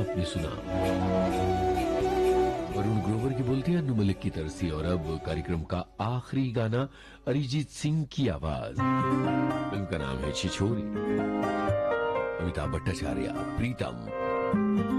आपने सुना। वरुण ग्रोवर की बोलती है, अन्नू मलिक की तरफ से। और अब कार्यक्रम का आखिरी गाना, अरिजीत सिंह की आवाज। फिल्म का नाम है छिछोरे। अमिताभ भट्टाचार्य, प्रीतम।